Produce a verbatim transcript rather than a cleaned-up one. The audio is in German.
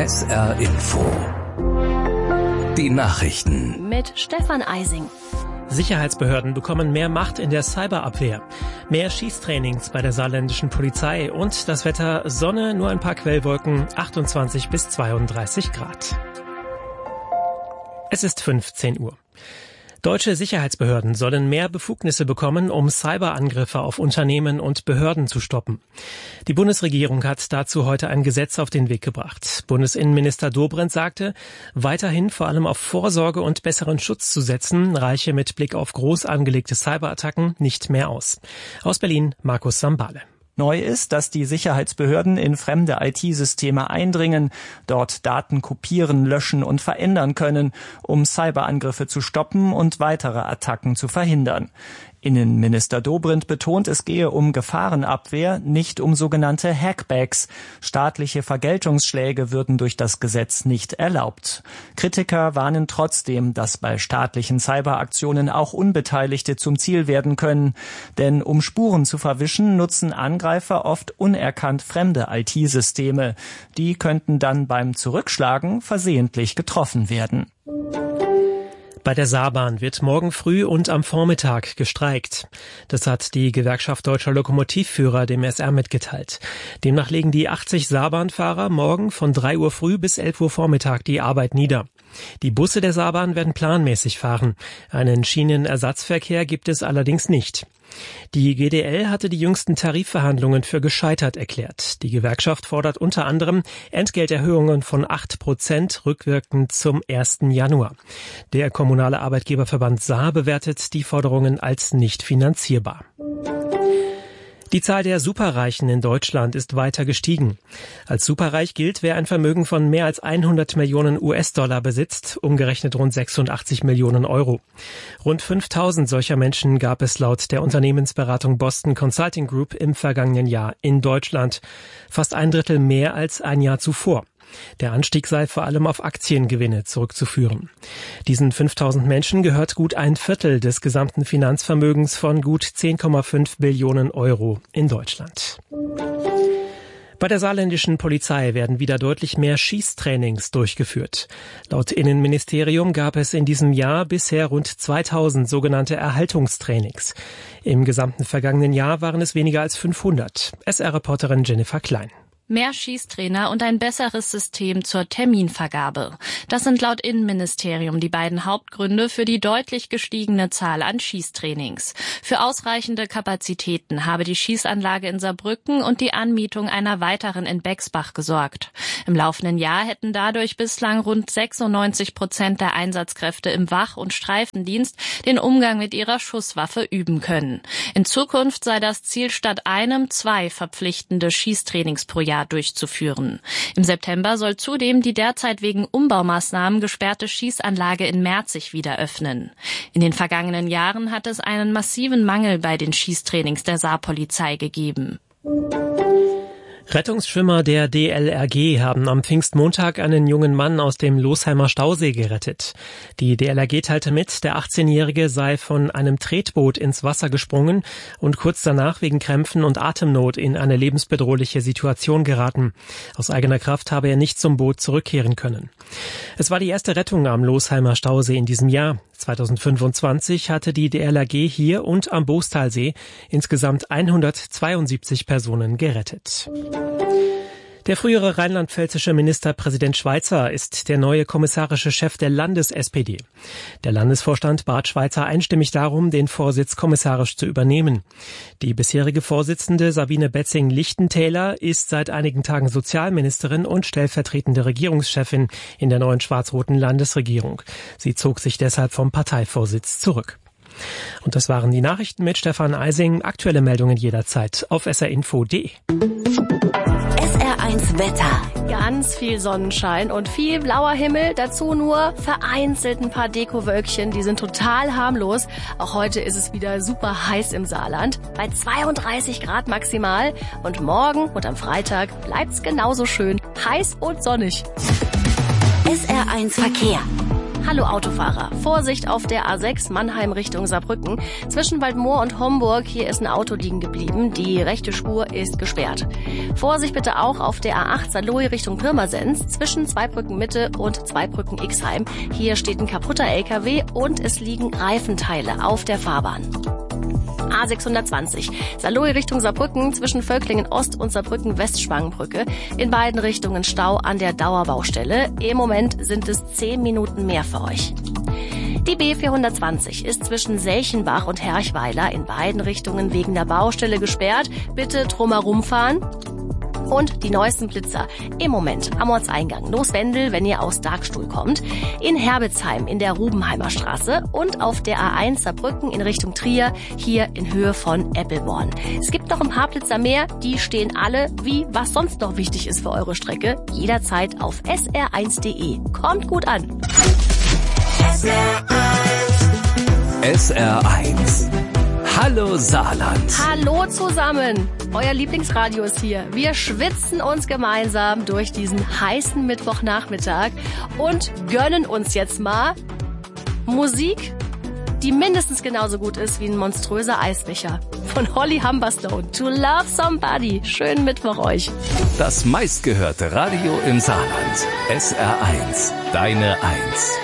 S R Info. Die Nachrichten. Mit Stefan Eising. Sicherheitsbehörden bekommen mehr Macht in der Cyberabwehr. Mehr Schießtrainings bei der saarländischen Polizei und das Wetter: Sonne, nur ein paar Quellwolken, achtundzwanzig bis zweiunddreißig Grad. Es ist fünfzehn Uhr. Deutsche Sicherheitsbehörden sollen mehr Befugnisse bekommen, um Cyberangriffe auf Unternehmen und Behörden zu stoppen. Die Bundesregierung hat dazu heute ein Gesetz auf den Weg gebracht. Bundesinnenminister Dobrindt sagte, weiterhin vor allem auf Vorsorge und besseren Schutz zu setzen, reiche mit Blick auf groß angelegte Cyberattacken nicht mehr aus. Aus Berlin, Markus Sambale. Neu ist, dass die Sicherheitsbehörden in fremde I T-Systeme eindringen, dort Daten kopieren, löschen und verändern können, um Cyberangriffe zu stoppen und weitere Attacken zu verhindern. Innenminister Dobrindt betont, es gehe um Gefahrenabwehr, nicht um sogenannte Hackbacks. Staatliche Vergeltungsschläge würden durch das Gesetz nicht erlaubt. Kritiker warnen trotzdem, dass bei staatlichen Cyberaktionen auch Unbeteiligte zum Ziel werden können. Denn um Spuren zu verwischen, nutzen Angreifer oft unerkannt fremde I T-Systeme. Die könnten dann beim Zurückschlagen versehentlich getroffen werden. Bei der Saarbahn wird morgen früh und am Vormittag gestreikt. Das hat die Gewerkschaft Deutscher Lokomotivführer dem S R mitgeteilt. Demnach legen die achtzig Saarbahnfahrer morgen von drei Uhr früh bis elf Uhr Vormittag die Arbeit nieder. Die Busse der Saarbahn werden planmäßig fahren. Einen Schienenersatzverkehr gibt es allerdings nicht. Die G D L hatte die jüngsten Tarifverhandlungen für gescheitert erklärt. Die Gewerkschaft fordert unter anderem Entgelterhöhungen von acht Prozent rückwirkend zum ersten Januar. Der kommunale Arbeitgeberverband Saar bewertet die Forderungen als nicht finanzierbar. Die Zahl der Superreichen in Deutschland ist weiter gestiegen. Als superreich gilt, wer ein Vermögen von mehr als hundert Millionen U S-Dollar besitzt, umgerechnet rund sechsundachtzig Millionen Euro. Rund fünftausend solcher Menschen gab es laut der Unternehmensberatung Boston Consulting Group im vergangenen Jahr in Deutschland. Fast ein Drittel mehr als ein Jahr zuvor. Der Anstieg sei vor allem auf Aktiengewinne zurückzuführen. Diesen fünftausend Menschen gehört gut ein Viertel des gesamten Finanzvermögens von gut zehn Komma fünf Billionen Euro in Deutschland. Bei der saarländischen Polizei werden wieder deutlich mehr Schießtrainings durchgeführt. Laut Innenministerium gab es in diesem Jahr bisher rund zweitausend sogenannte Erhaltungstrainings. Im gesamten vergangenen Jahr waren es weniger als fünfhundert. S R-Reporterin Jennifer Klein. Mehr Schießtrainer und ein besseres System zur Terminvergabe. Das sind laut Innenministerium die beiden Hauptgründe für die deutlich gestiegene Zahl an Schießtrainings. Für ausreichende Kapazitäten habe die Schießanlage in Saarbrücken und die Anmietung einer weiteren in Bexbach gesorgt. Im laufenden Jahr hätten dadurch bislang rund sechsundneunzig Prozent der Einsatzkräfte im Wach- und Streifendienst den Umgang mit ihrer Schusswaffe üben können. In Zukunft sei das Ziel, statt einem zwei verpflichtende Schießtrainings pro Jahr durchzuführen. Im September soll zudem die derzeit wegen Umbaumaßnahmen gesperrte Schießanlage in Merzig wieder öffnen. In den vergangenen Jahren hat es einen massiven Mangel bei den Schießtrainings der Saarpolizei gegeben. Rettungsschwimmer der D L R G haben am Pfingstmontag einen jungen Mann aus dem Losheimer Stausee gerettet. Die D L R G teilte mit, der achtzehnjährige sei von einem Tretboot ins Wasser gesprungen und kurz danach wegen Krämpfen und Atemnot in eine lebensbedrohliche Situation geraten. Aus eigener Kraft habe er nicht zum Boot zurückkehren können. Es war die erste Rettung am Losheimer Stausee in diesem Jahr. zweitausendfünfundzwanzig hatte die D L R G hier und am Boostalsee insgesamt hundertzweiundsiebzig Personen gerettet. Der frühere rheinland-pfälzische Ministerpräsident Schweizer ist der neue kommissarische Chef der Landes-S P D. Der Landesvorstand bat Schweizer einstimmig darum, den Vorsitz kommissarisch zu übernehmen. Die bisherige Vorsitzende Sabine Betzing-Lichtentäler ist seit einigen Tagen Sozialministerin und stellvertretende Regierungschefin in der neuen schwarz-roten Landesregierung. Sie zog sich deshalb vom Parteivorsitz zurück. Und das waren die Nachrichten mit Stefan Eising. Aktuelle Meldungen jederzeit auf s r info punkt d e. S R eins Wetter. Ganz viel Sonnenschein und viel blauer Himmel. Dazu nur vereinzelt ein paar Dekowölkchen. Die sind total harmlos. Auch heute ist es wieder super heiß im Saarland. Bei zweiunddreißig Grad maximal. Und morgen und am Freitag bleibt's genauso schön heiß und sonnig. S R eins Verkehr. Hallo Autofahrer, Vorsicht auf der A sechs Mannheim Richtung Saarbrücken. Zwischen Waldmoor und Homburg, hier ist ein Auto liegen geblieben. Die rechte Spur ist gesperrt. Vorsicht bitte auch auf der A acht Saarlouis Richtung Pirmasens. Zwischen Zweibrücken Mitte und Zweibrücken Ixheim. Hier steht ein kaputter L K W und es liegen Reifenteile auf der Fahrbahn. A sechshundertzwanzig, Saarlouis Richtung Saarbrücken, zwischen Völklingen Ost und Saarbrücken Westspangenbrücke. In beiden Richtungen Stau an der Dauerbaustelle. Im Moment sind es zehn Minuten mehr für euch. Die B vierhundertzwanzig ist zwischen Selchenbach und Herchweiler in beiden Richtungen wegen der Baustelle gesperrt. Bitte drumherum fahren. Und die neuesten Blitzer im Moment am Ortseingang Nooswendel, wenn ihr aus Darkstuhl kommt, in Herbitzheim in der Rubenheimer Straße und auf der A eins Saarbrücken in Richtung Trier, hier in Höhe von Eppelborn. Es gibt noch ein paar Blitzer mehr, die stehen alle, wie was sonst noch wichtig ist für eure Strecke, jederzeit auf S R eins Punkt de. Kommt gut an. S R eins. Hallo Saarland. Hallo zusammen. Euer Lieblingsradio ist hier. Wir schwitzen uns gemeinsam durch diesen heißen Mittwochnachmittag und gönnen uns jetzt mal Musik, die mindestens genauso gut ist wie ein monströser Eisbecher. Von Holly Humberstone. To Love Somebody. Schönen Mittwoch euch. Das meistgehörte Radio im Saarland. S R eins. Deine Eins.